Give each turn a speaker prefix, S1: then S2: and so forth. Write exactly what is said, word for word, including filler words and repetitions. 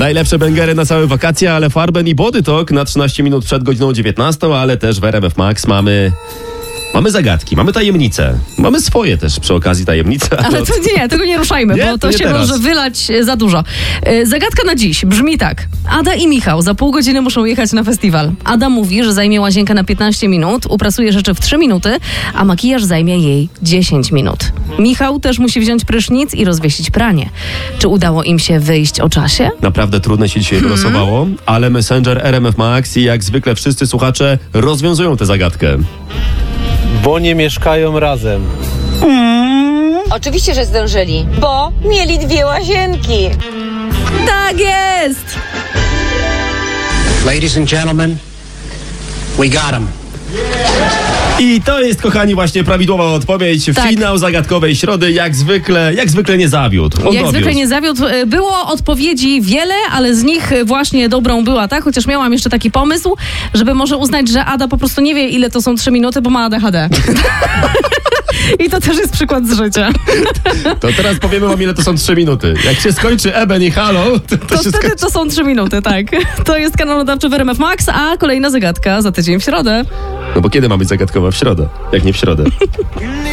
S1: Najlepsze bęgery na całe wakacje, ale Farben i Body Talk na trzynaście minut przed godziną dziewiętnastą, ale też w R M F Max mamy... Mamy zagadki, mamy tajemnice. Mamy swoje też przy okazji tajemnice.
S2: Ale to nie, tego nie ruszajmy,
S1: Nie,
S2: bo
S1: to
S2: to
S1: nie
S2: się
S1: teraz.
S2: może wylać za dużo. Yy, Zagadka na dziś brzmi tak. Ada i Michał za pół godziny muszą jechać na festiwal. Ada mówi, że zajmie łazienkę na piętnaście minut, uprasuje rzeczy w trzy minuty, a makijaż zajmie jej dziesięć minut. Michał też musi wziąć prysznic i rozwiesić pranie. Czy udało im się wyjść o czasie?
S1: Naprawdę trudne się dzisiaj wylosowało, ale Messenger R M F Max i jak zwykle wszyscy słuchacze rozwiązują tę zagadkę.
S3: Bo nie mieszkają razem.
S4: Oczywiście, że zdążyli, bo mieli dwie łazienki.
S2: Tak jest!
S5: Ladies and gentlemen, we got him.
S1: I to jest, kochani, właśnie prawidłowa odpowiedź.
S2: Tak.
S1: Finał zagadkowej środy jak zwykle, jak zwykle nie zawiódł. On
S2: Jak
S1: dowiózł.
S2: zwykle nie zawiódł. Było odpowiedzi wiele, ale z nich właśnie dobrą była ta, chociaż miałam jeszcze taki pomysł, żeby może uznać, że Ada po prostu nie wie, ile to są trzy minuty, bo ma A D H D. I to też jest przykład z życia.
S1: To teraz powiemy wam, ile to są trzy minuty. Jak się skończy Eben i Halo, to, to,
S2: To
S1: się
S2: wtedy
S1: skończy.
S2: to są trzy minuty, tak. To jest kanał nadawczy w R M F Max, a kolejna zagadka za tydzień w środę.
S1: No bo kiedy ma być zagadkowa? W środę. Jak nie w środę.